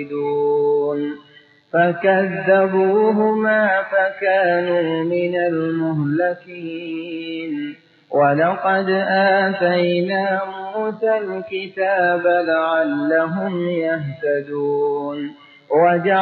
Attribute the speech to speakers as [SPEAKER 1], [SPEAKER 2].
[SPEAKER 1] فكذبوهما فكانوا من المهلكين ولقد آتينا موسى الكتاب لعلهم يهتدون